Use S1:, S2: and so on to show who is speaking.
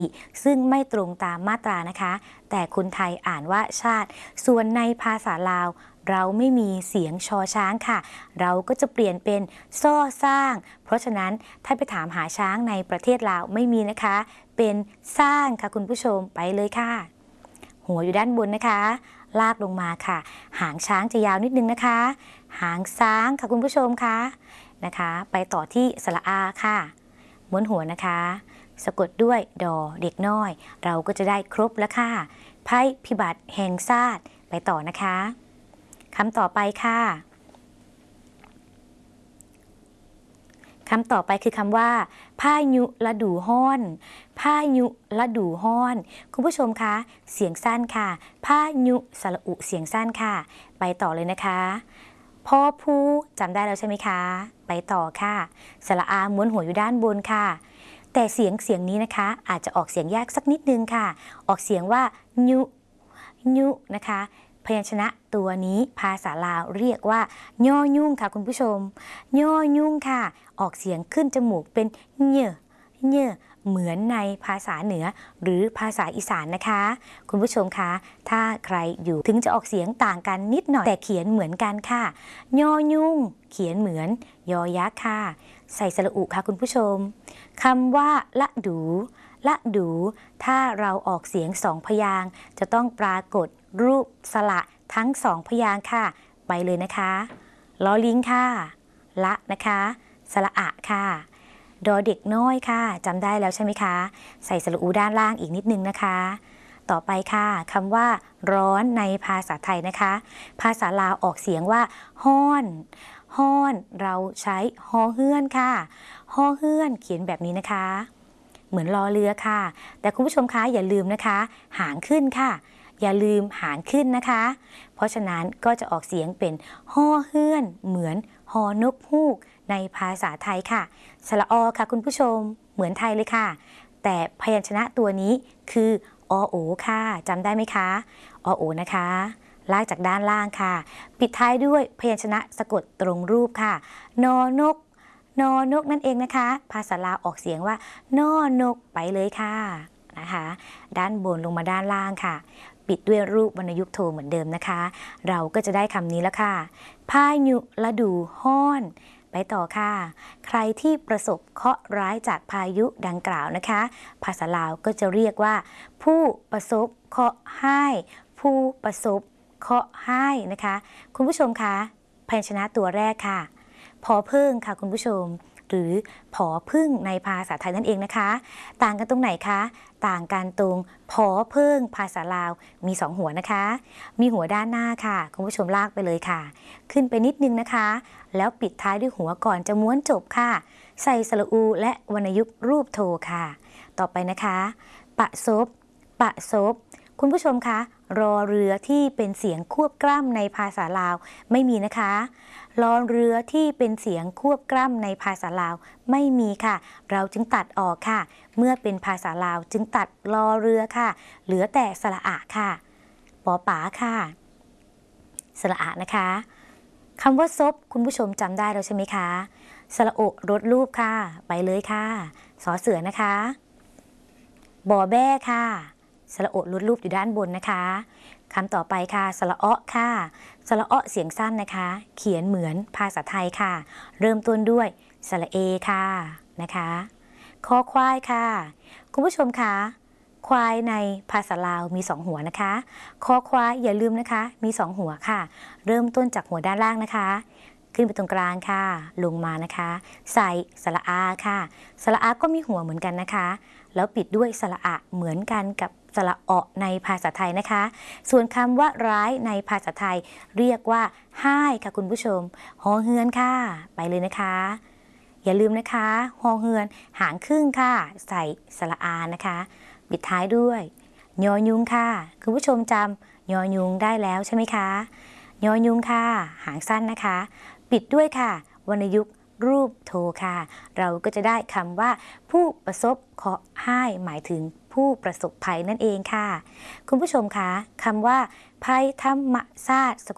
S1: ซึ่งไม่ตรงตามมาตรานะคะแต่คนไทยอ่านว่าชาติส่วนในภาษาลาวเราไม่มีเสียงชอช้างค่ะเราก็จะเปลี่ยนเป็นซ้อสร้างเพราะฉะนั้นถ้าไปถามหาช้างในประเทศลาวไม่มีนะคะเป็นสร้างค่ะคุณผู้ชมไปเลยค่ะหัวอยู่ด้านบนนะคะลากลงมาค่ะหางช้างจะยาวนิดนึงนะคะหางช้างค่ะคุณผู้ชมคะนะคะไปต่อที่สระอาค่ะม้วนหัวนะคะสะกดด้วยดอเด็กน้อยเราก็จะได้ครบแล้วค่ะภัยพิบัติแห่งชาติไปต่อนะคะคำต่อไปค่ะคำต่อไปคือคำว่าพายุฤดูฮ้อนพายุฤดูฮ้อนคุณผู้ชมคะเสียงสั้นค่ะพายุสระอุเสียงสั้นค่ะไปต่อเลยนะคะพอพูจำได้แล้วใช่ไหมคะไปต่อค่ะสระอาม้วนหัวอยู่ด้านบนค่ะแต่เสียงนี้นะคะอาจจะออกเสียงยากสักนิดนึงค่ะออกเสียงว่ายุนะคะพยัญชนะตัวนี้ภาษาลาวเรียกว่าย่อยุ่งค่ะคุณผู้ชมย่อยุ่งค่ะออกเสียงขึ้นจมูกเป็นเน่เหมือนในภาษาเหนือหรือภาษาอีสานนะคะคุณผู้ชมคะถ้าใครอยู่ถึงจะออกเสียงต่างกันนิดหน่อยแต่เขียนเหมือนกันค่ะย่อยุ่งเขียนเหมือนยอยักษ์ค่ะใส่สระอุค่ะคุณผู้ชมคำว่าละดูถ้าเราออกเสียงสองพยางค์จะต้องปรากฏรูปสระทั้งสองพยางค์ค่ะไปเลยนะคะลอลิงค่ะละนะคะสระอะค่ะดอเด็กน้อยค่ะจำได้แล้วใช่ไหมคะใส่สระอูด้านล่างอีกนิดนึงนะคะต่อไปค่ะคำว่าร้อนในภาษาไทยนะคะภาษาลาวออกเสียงว่าฮ้อนเราใช้ฮอเฮือนค่ะฮอเฮือนเขียนแบบนี้นะคะเหมือนรอเรือค่ะแต่คุณผู้ชมคะอย่าลืมนะคะหางขึ้นค่ะอย่าลืมหางขึ้นนะคะเพราะฉะนั้นก็จะออกเสียงเป็นฮอเฮือนเหมือนฮอนกฮูกในภาษาไทยค่ะสระอค่ะคุณผู้ชมเหมือนไทยเลยค่ะแต่พยัญชนะตัวนี้คืออโอค่ะจำได้ไหมคะอโอนะคะลากจากด้านล่างค่ะปิดท้ายด้วยพยัญชนะสะกดตรงรูปค่ะนอนกนั่นเองนะคะภาษาลาวออกเสียงว่านอนกไปเลยค่ะนะคะด้านบนลงมาด้านล่างค่ะปิดด้วยรูปวรรณยุกต์โทเหมือนเดิมนะคะเราก็จะได้คำนี้แล้วค่ะพายุฤดูฮ้อนไปต่อค่ะใครที่ประสบเคราะห์ร้ายจากพายุดังกล่าวนะคะภาษาลาวก็จะเรียกว่าผู้ประสบเคราะห์ให้ผู้ประสบเคราะห์ให้นะคะคุณผู้ชมคะพยัญชนะตัวแรกค่ะพอพึ่งค่ะคุณผู้ชมหรือผอพึ่งในภาษาไทยนั่นเองนะคะต่างกันตรงไหนคะต่างกันตรงผอพึ่งภาษาลาวมี2หัวนะคะมีหัวด้านหน้าค่ะคุณผู้ชมลากไปเลยค่ะขึ้นไปนิดนึงนะคะแล้วปิดท้ายด้วยหัวก่อนจะม้วนจบค่ะใส่สระอูและวรรณยุกต์รูปโทค่ะต่อไปนะคะประสบคุณผู้ชมคะรอเรือที่เป็นเสียงควบกล้ำในภาษาลาวไม่มีนะคะรอเรือที่เป็นเสียงควบกล้ำในภาษาลาวไม่มีค่ะเราจึงตัดออกค่ะเมื่อเป็นภาษาลาวจึงตัดรอเรือค่ะเหลือแต่สระอะค่ะปอป๋าค่ะสระอะนะคะคำว่าซบคุณผู้ชมจำได้แล้วใช่ไหมคะสระโอรถรูปค่ะไปเลยค่ะสอเสือนะคะบอแบ้ค่ะสระโอรถรูปอยู่ด้านบนนะคะคำต่อไปค่ะสระอ้อค่ะสระอ้อเสียงสั้นนะคะเขียนเหมือนภาษาไทยค่ะเริ่มต้นด้วยสระเอค่ะนะคะคอควายค่ะคุณผู้ชมคะควายในภาษาลาวมี2หัวนะคะคอควายอย่าลืมนะคะมี2หัวค่ะเริ่มต้นจากหัวด้านล่างนะคะขึ้นไปตรงกลางค่ะลงมานะคะใส่สระอาค่ะสระอาก็มีหัวเหมือนกันนะคะแล้วปิดด้วยสระอะเหมือนกันกับสระอในภาษาไทยนะคะส่วนคำว่าร้ายในภาษาไทยเรียกว่าห้ายค่ะคุณผู้ชมฮอเฮือนค่ะไปเลยนะคะอย่าลืมนะคะฮอเฮือนหางครึ่งค่ะใส่สระอานะคะปิดท้ายด้วยยอยุงค่ะคุณผู้ชมจำยอยุงได้แล้วใช่ไหมคะยอยุงค่ะหางสั้นนะคะปิดด้วยค่ะวรรณยุกต์รูปโทค่ะเราก็จะได้คำว่าผู้ประสบเคราะห์ให้หมายถึงผู้ประสบภัยนั่นเองค่ะคุณผู้ชมคะคำว่าภัยธรรมศาสตร์